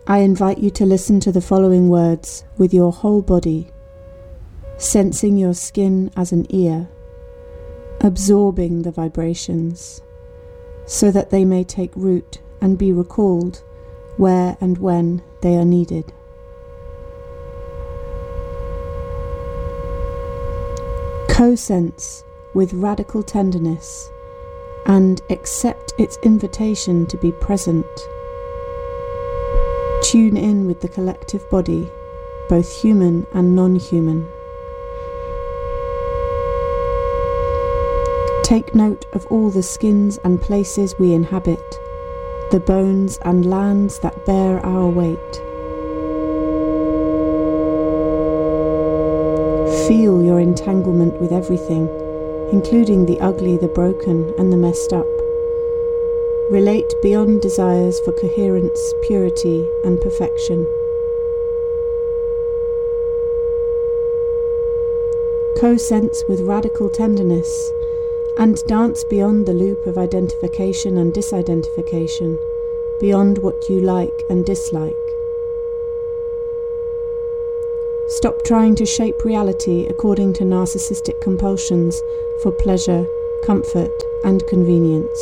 I invite you to listen to the following words with your whole body, sensing your skin as an ear, absorbing the vibrations, so that they may take root and be recalled where and when they are needed. Co-sense with radical tenderness and accept its invitation to be present. Tune in with the collective body, both human and non-human. Take note of all the skins and places we inhabit, the bones and lands that bear our weight. Feel your entanglement with everything, including the ugly, the broken, and the messed up. Relate beyond desires for coherence, purity, and perfection. Co-sense with radical tenderness and dance beyond the loop of identification and disidentification, beyond what you like and dislike. Stop trying to shape reality according to narcissistic compulsions for pleasure, comfort, and convenience.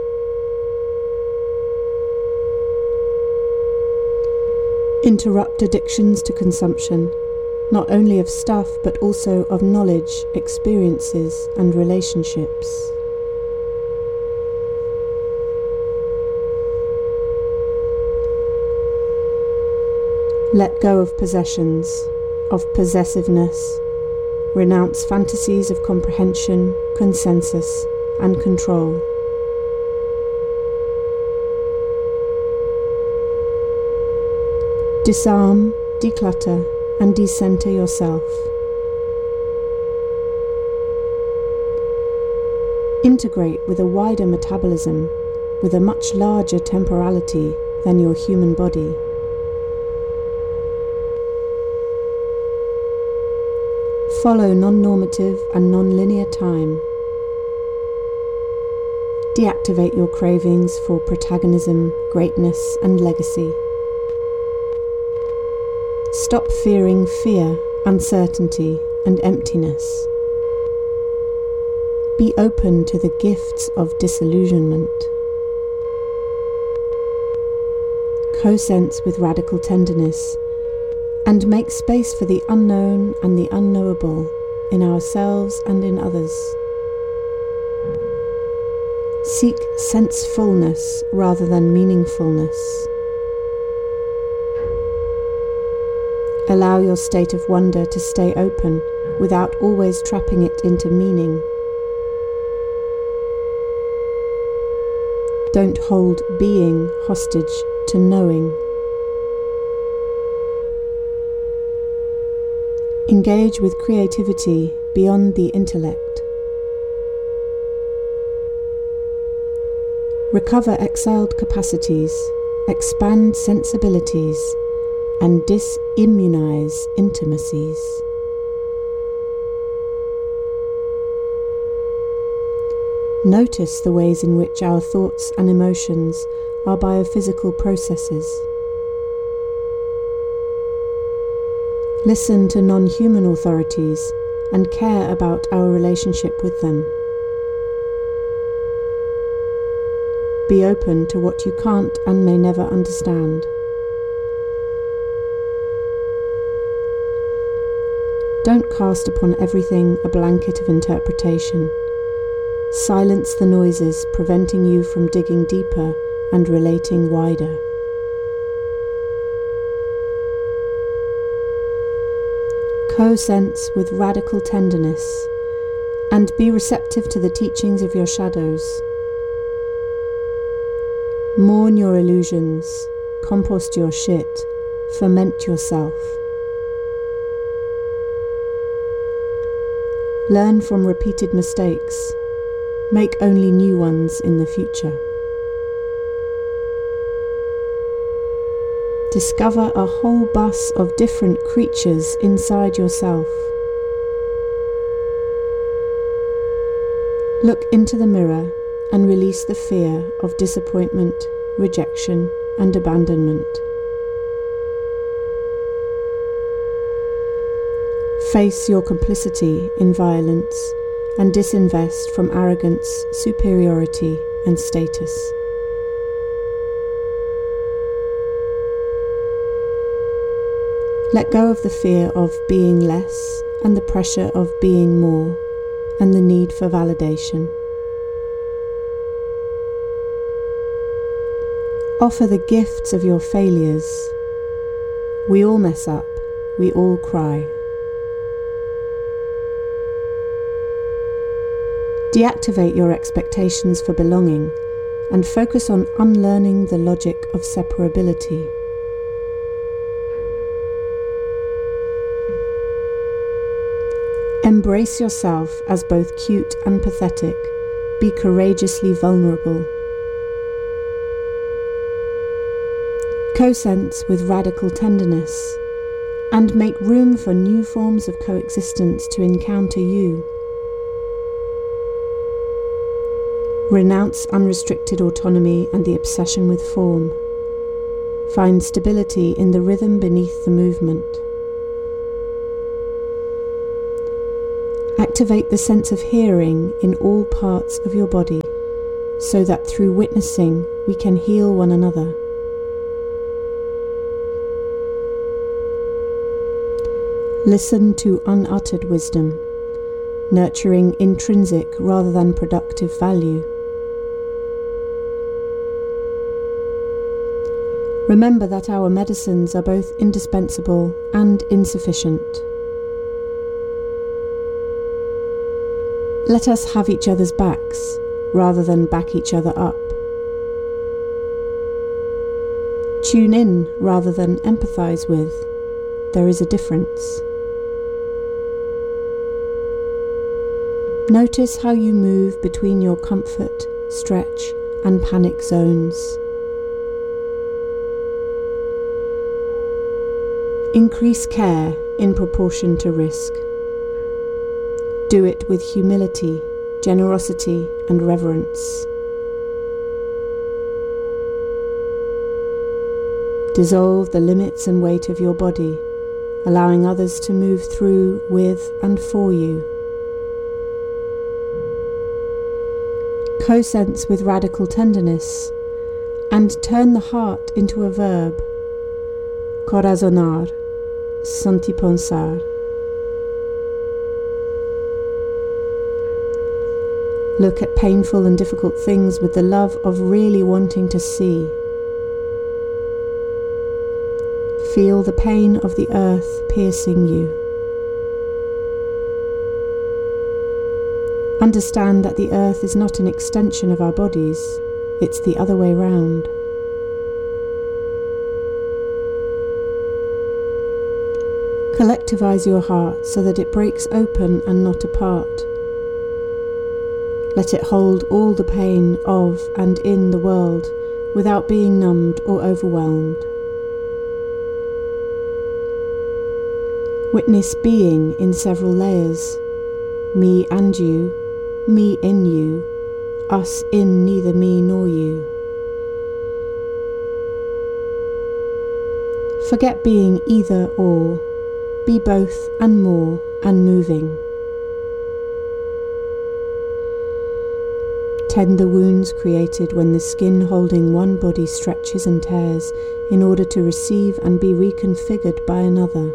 Interrupt addictions to consumption, not only of stuff but also of knowledge, experiences, and relationships. Let go of possessions, of possessiveness. Renounce fantasies of comprehension, consensus, and control. Disarm, declutter, and decenter yourself. Integrate with a wider metabolism, with a much larger temporality than your human body. Follow non-normative and non-linear time. Deactivate your cravings for protagonism, greatness, and legacy. Stop fearing fear, uncertainty, and emptiness. Be open to the gifts of disillusionment. Co-sense with radical tenderness and make space for the unknown and the unknowable in ourselves and in others. Seek sensefulness rather than meaningfulness. Allow your state of wonder to stay open without always trapping it into meaning. Don't hold being hostage to knowing. Engage with creativity beyond the intellect. Recover exiled capacities, expand sensibilities, and disimmunize intimacies. Notice the ways in which our thoughts and emotions are biophysical processes. Listen to non-human authorities and care about our relationship with them. Be open to what you can't and may never understand. Don't cast upon everything a blanket of interpretation. Silence the noises preventing you from digging deeper and relating wider. Co-sense with radical tenderness and be receptive to the teachings of your shadows. Mourn your illusions, compost your shit, ferment yourself. Learn from repeated mistakes. Make only new ones in the future. Discover a whole bus of different creatures inside yourself. Look into the mirror and release the fear of disappointment, rejection, and abandonment. Face your complicity in violence and disinvest from arrogance, superiority, and status. Let go of the fear of being less and the pressure of being more and the need for validation. Offer the gifts of your failures. We all mess up, we all cry. Deactivate your expectations for belonging and focus on unlearning the logic of separability. Embrace yourself as both cute and pathetic. Be courageously vulnerable. Co-sense with radical tenderness and make room for new forms of coexistence to encounter you. Renounce unrestricted autonomy and the obsession with form. Find stability in the rhythm beneath the movement. Activate the sense of hearing in all parts of your body so that through witnessing we can heal one another. Listen to unuttered wisdom, nurturing intrinsic rather than productive value. Remember that our medicines are both indispensable and insufficient. Let us have each other's backs rather than back each other up. Tune in rather than empathize with. There is a difference. Notice how you move between your comfort, stretch, and panic zones. Increase care in proportion to risk. Do it with humility, generosity, and reverence. Dissolve the limits and weight of your body, allowing others to move through, with, and for you. Co-sense with radical tenderness and turn the heart into a verb. Corazonar, sentipensar. Look at painful and difficult things with the love of really wanting to see. Feel the pain of the earth piercing you. Understand that the earth is not an extension of our bodies, it's the other way round. Collectivize your heart so that it breaks open and not apart. Let it hold all the pain of and in the world without being numbed or overwhelmed. Witness being in several layers. Me and you, me in you, us in neither me nor you. Forget being either or. Be both and more and moving. Tend the wounds created when the skin holding one body stretches and tears in order to receive and be reconfigured by another.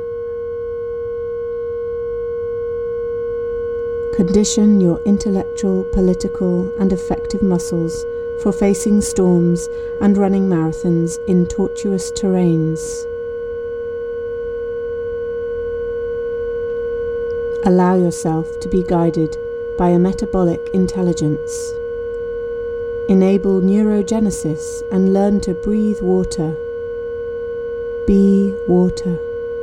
Condition your intellectual, political, and affective muscles for facing storms and running marathons in tortuous terrains. Allow yourself to be guided by a metabolic intelligence. Enable neurogenesis and learn to breathe water. Be water.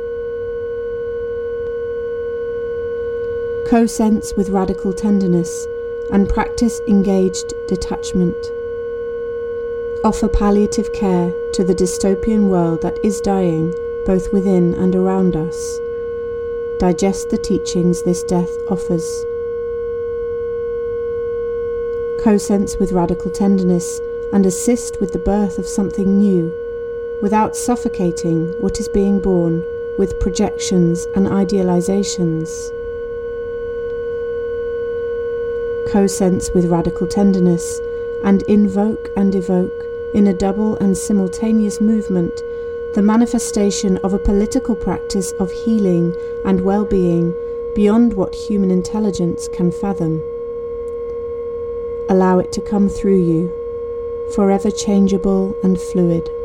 Co-sense with radical tenderness and practice engaged detachment. Offer palliative care to the dystopian world that is dying both within and around us. Digest the teachings this death offers. Co-sense with radical tenderness and assist with the birth of something new, without suffocating what is being born with projections and idealizations. Co-sense with radical tenderness and invoke and evoke in a double and simultaneous movement the manifestation of a political practice of healing and well-being beyond what human intelligence can fathom. Allow it to come through you, forever changeable and fluid.